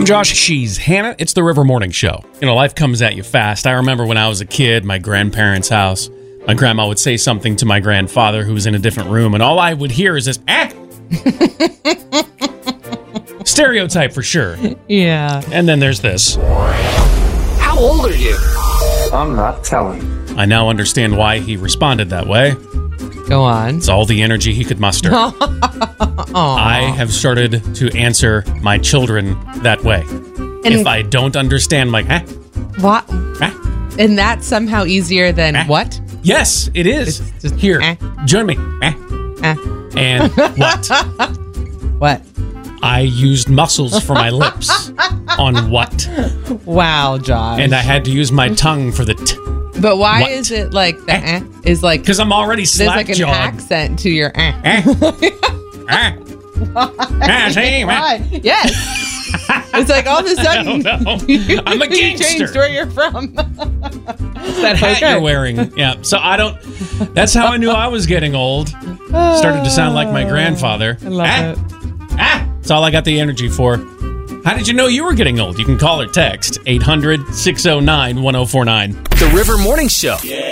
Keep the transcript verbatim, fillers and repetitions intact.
I'm Josh. She's Hannah. It's the River Morning Show. You know, life comes at you fast. I remember when I was a kid, my grandparents' house, my grandma would say something to my grandfather who was in a different room, and all I would hear is this, ah! Stereotype for sure. Yeah. And then there's this. How old are you? I'm not telling. I now understand why he responded that way. Go on. It's all the energy he could muster. I have started to answer my children that way. And if I don't understand, like, eh? What? Eh? And that's somehow easier than Eh? what? Yes, it is. It's just, Here, eh? join me. Eh? Eh. And what? What? I used muscles for my lips on what. Wow, Josh. And I had to use my tongue for the t. But why what? is it like the Eh? eh, is like Because I'm already there's like an slack-jawed. accent to your eh? Eh? Eh? Ah, see, Why? Yes. It's like all of a sudden I don't know. you, I'm a you changed gangster. where you're from. That hat Okay. you're wearing. Yeah. So I don't. That's how I knew I was getting old. Started to sound like my grandfather. I love ah, it. Ah, that's all I got the energy for. How did you know you were getting old? You can call or text eight hundred, six oh nine, one oh four nine. The River Morning Show. Yeah.